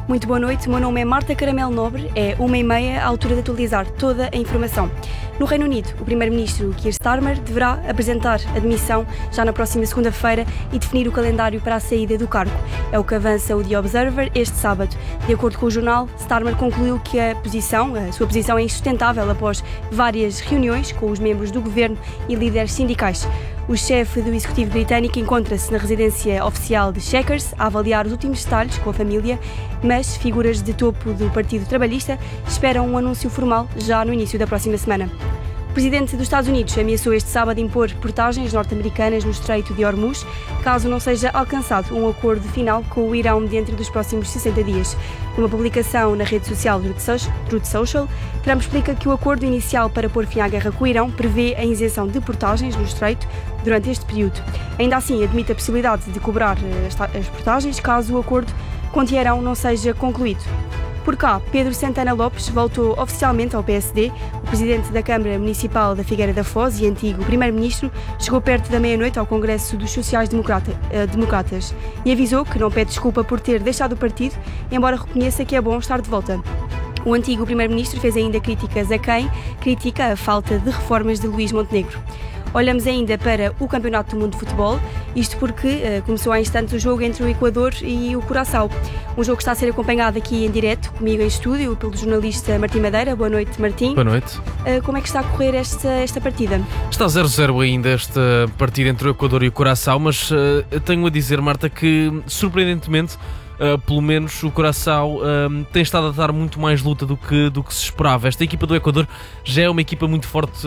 Muito boa noite, o meu nome é Marta Caramelo Nobre, é 1h30 à altura de atualizar toda a informação. No Reino Unido, o primeiro-ministro Keir Starmer deverá apresentar a demissão já na próxima segunda-feira e definir o calendário para a saída do cargo. É o que avança o The Observer este sábado. De acordo com o jornal, Starmer concluiu que a sua posição é insustentável após várias reuniões com os membros do governo e líderes sindicais. O chefe do executivo britânico encontra-se na residência oficial de Chequers a avaliar os últimos detalhes com a família, mas figuras de topo do Partido Trabalhista esperam um anúncio formal já no início da próxima semana. O presidente dos Estados Unidos ameaçou este sábado impor portagens norte-americanas no Estreito de Hormuz, caso não seja alcançado um acordo final com o Irão dentro dos próximos 60 dias. Numa publicação na rede social Truth Social, Trump explica que o acordo inicial para pôr fim à guerra com o Irão prevê a isenção de portagens no Estreito durante este período. Ainda assim, admite a possibilidade de cobrar as portagens caso o acordo com Teherão não seja concluído. Por cá, Pedro Santana Lopes voltou oficialmente ao PSD. O presidente da Câmara Municipal da Figueira da Foz e antigo primeiro-ministro chegou perto da meia-noite ao Congresso dos Sociais-Democratas e avisou que não pede desculpa por ter deixado o partido, embora reconheça que é bom estar de volta. O antigo primeiro-ministro fez ainda críticas a quem critica a falta de reformas de Luís Montenegro. Olhamos ainda para o Campeonato do Mundo de Futebol, isto porque começou há instantes o jogo entre o Equador e o Curaçao. Um jogo que está a ser acompanhado aqui em direto, comigo em estúdio, pelo jornalista Martim Madeira. Boa noite, Martim. Boa noite. Como é que está a correr esta partida? Está 0-0 ainda esta partida entre o Equador e o Curaçao, mas tenho a dizer, Marta, que surpreendentemente pelo menos o Curaçao tem estado a dar muito mais luta do que se esperava. Esta equipa do Equador já é uma equipa muito forte,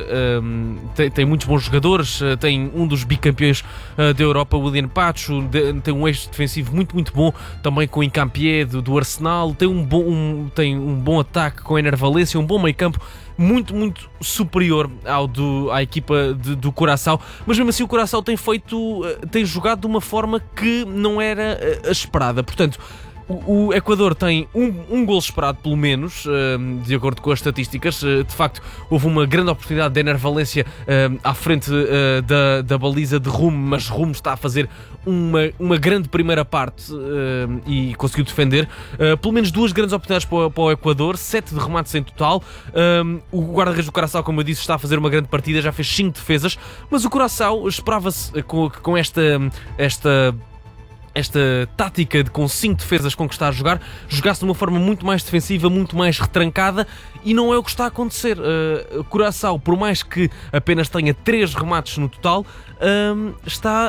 tem muitos bons jogadores, tem um dos bicampeões da Europa, William Pacho, tem um eixo defensivo muito bom, também com o Incampié do Arsenal, tem um bom ataque com o Ener Valencia, um bom meio campo, muito superior à equipa do Curaçao, mas mesmo assim o Curaçao tem jogado de uma forma que não era a esperada. Portanto, o Equador tem um golo esperado, pelo menos, de acordo com as estatísticas. De facto, houve uma grande oportunidade de Ener Valencia à frente da baliza de Rumo, mas Rumo está a fazer uma grande primeira parte e conseguiu defender. Pelo menos 2 grandes oportunidades para o Equador, 7 de remates em total. O guarda-redes do Curaçao, como eu disse, está a fazer uma grande partida, já fez 5 defesas, mas o Curaçao esperava-se com esta tática de com 5 defesas com que está a jogasse de uma forma muito mais defensiva, muito mais retrancada, e não é o que está a acontecer. O Curaçao, por mais que apenas tenha 3 remates no total, está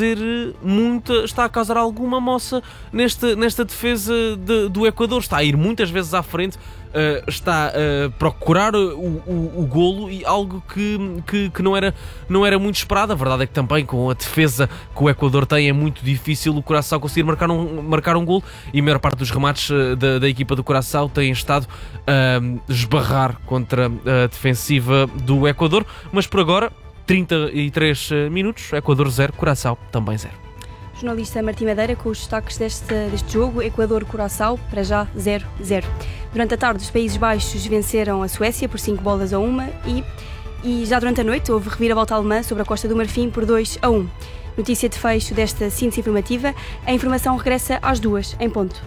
a causar alguma moça nesta defesa do Equador. Está a ir muitas vezes à frente, está a procurar o golo, e algo que não era muito esperado. A verdade é que também com a defesa que o Equador tem é muito difícil o Curaçao conseguir marcar um golo, e a maior parte dos remates da equipa do Curaçao tem estado a esbarrar contra a defensiva do Equador. Mas por agora, 33 minutos, Equador 0, Curaçao também 0. Jornalista Martim Madeira com os destaques deste jogo, Equador-Curaçao, para já 0-0. Durante a tarde, os Países Baixos venceram a Suécia por 5-1 e já durante a noite houve reviravolta alemã sobre a Costa do Marfim por 2-1. Notícia de fecho desta síntese informativa. A informação regressa às 2 em ponto.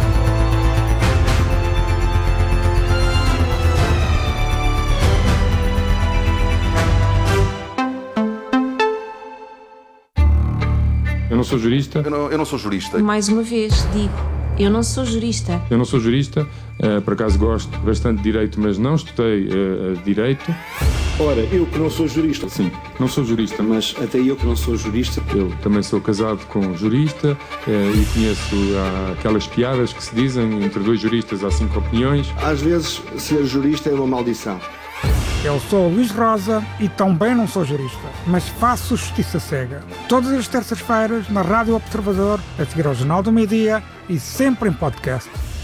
Eu não sou jurista. Eu não sou jurista. Mais uma vez, digo, eu não sou jurista. Eu não sou jurista, por acaso gosto bastante de direito, mas não estudei direito. Ora, eu que não sou jurista. Sim, não sou jurista. Mas até eu que não sou jurista. Eu também sou casado com um jurista e conheço aquelas piadas que se dizem: entre 2 juristas há 5 opiniões. Às vezes, ser jurista é uma maldição. Eu sou Luís Rosa e também não sou jurista, mas faço justiça cega. Todas as terças-feiras na Rádio Observador, a seguir ao Jornal do Meio-Dia e sempre em podcast.